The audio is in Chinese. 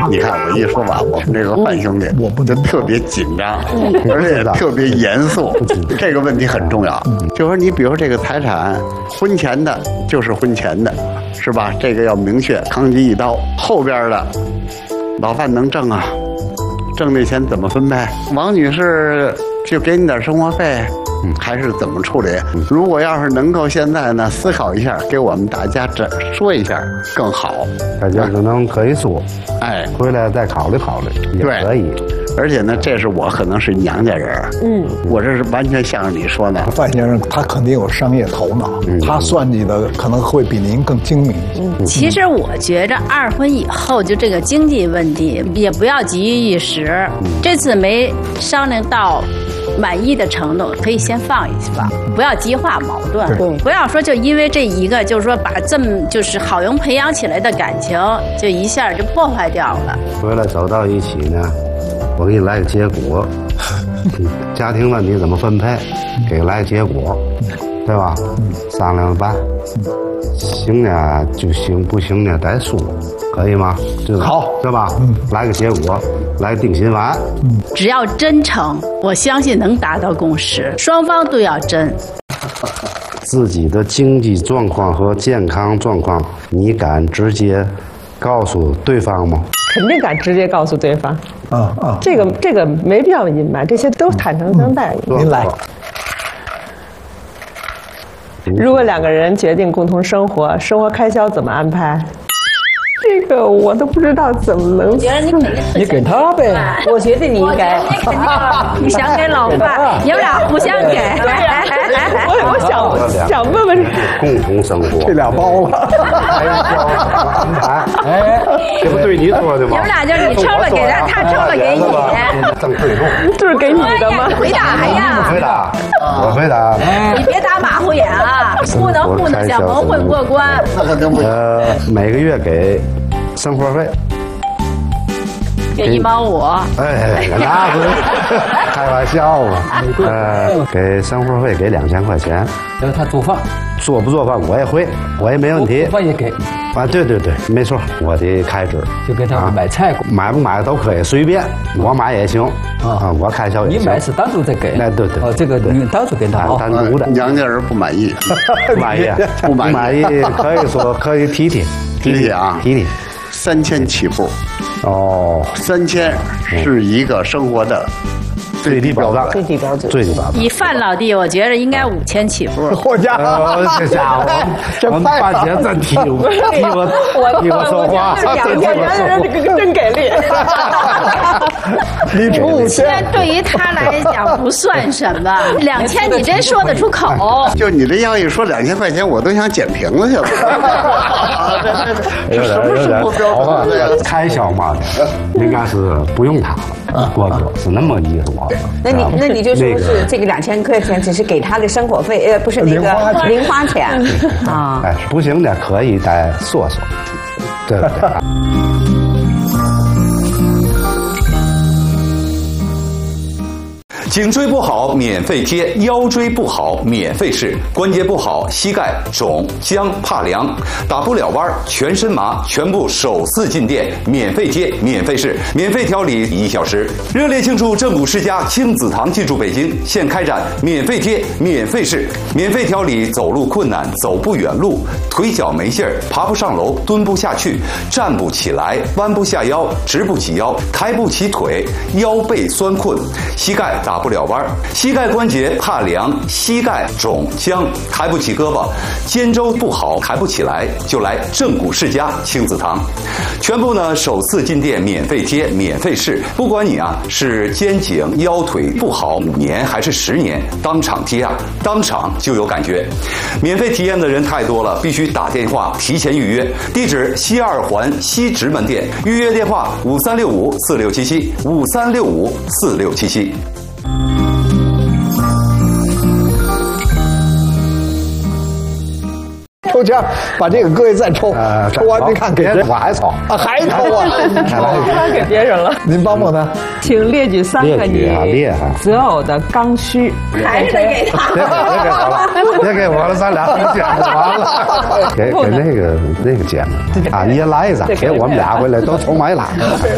你看我一说吧，我们这个范兄弟， 我不就特别紧张，而且特别严肃。这个问题很重要，就说你比如说这个财产，婚前的就是婚前的，是吧？这个要明确，扛起一刀。后边的，老范能挣啊，挣这钱怎么分配？王女士就给你点生活费。还是怎么处理？如果要是能够现在呢思考一下，给我们大家说一下更好。 大家可能可以说， 哎， 回来再考虑考虑也可以。 而且呢，这是我可能是娘家人，我这是完全像是你说的。 范先生他肯定有商业头脑，他算计的可能会比您更精明一些。 其实我觉着二婚以后就这个经济问题也不要急于一时，这次没商量到满意的程度，可以先放一放，不要激化矛盾，不要说就因为这一个，就是说把这么就是好容易培养起来的感情，就一下就破坏掉了。 回来走到一起呢，我给你来个结果，家庭问题怎么分配，给来个结果，对吧？商量办，行呢就行，不行呢再说，可以吗？ 好， 对吧？来个结果，来个定心丸。 只要真诚，我相信能达到共识，双方都要真。 自己的经济状况和健康状况，你敢直接告诉对方吗？ 肯定敢直接告诉对方。这个没必要隐瞒，这些都坦诚相待。 您来。 如果两个人决定共同生活，生活开销怎么安排？这个我都不知道怎么能。 我觉得你肯定你给他呗。 我觉得你应该。 你想给老范，你们俩互相给。 我想问问， 共同生活， 这俩包了。 安排，哎，这不对你说的吗？ 你们俩就是你抽了给他，他抽了给你。 正对路， 这是给你的吗？ 你回答呀！ 回答，我回答。 你别打马虎眼啊！糊弄小萌混过关。 每个月给生活费。 给1毛5。 哎，那不是开玩笑嘛？给生活费给2000块钱。 让他做饭， 做不做饭我也会，我也没问题。 做饭也给。 啊，对，没错，我的开支就给他买菜， 买不买都可以，随便，我买也行啊，我开销也行。 你买是单独再给。 哎，对。 哦，这个你单独给他， 单独的。 娘家人不满意， 不满意，不满意，可以说可以提啊，3000起步。 哦 ，3000是一个生活的最低标准。 最低标准。 以范老弟，我觉得应该5000起步。 我家这家伙，这半天真替我说话， 这个真给力。 你出5000， 对于他来讲不算什么，2000你真说得出口。 就你这要一说2000块钱，我都想捡瓶子去了。这什么生活标准？ 开销嘛，应该是不用他了，郭哥是那么意思啊。 那你就说是这个2000块钱只是给他的生活费，不是那个零花钱啊。 哎，不行的可以再说，对不对？ 颈椎不好免费贴，腰椎不好免费试，关节不好膝盖肿僵怕凉打不了弯全身麻，全部首次进店免费贴免费试，免费调理1小时。热烈庆祝正骨世家亲子堂进驻北京，现开展免费贴免费试，免费调理走路困难走不远路，腿脚没劲儿爬不上楼蹲不下去站不起来弯不下腰直不起腰抬不起腿腰背酸困膝盖打不了弯，膝盖关节怕凉，膝盖肿僵，抬不起胳膊，肩周不好，抬不起来，就来正骨世家亲子堂。全部呢首次进店免费贴，免费试，不管你啊是肩颈腰腿不好5年还是10年，当场贴啊，当场就有感觉。免费体验的人太多了，必须打电话提前预约。地址西2环西直门店，预约电话5365467753654677。 抽签，把这个搁下再抽，抽完您看给谁？ 我还抽啊，还抽啊！ 他给别人了。 您帮帮他， 请列举3个你择偶的刚需。 还是得给他。 别给我了，咱俩挺简单完了。给那个简单啊，你也来一张，给我们俩回来都抽没了。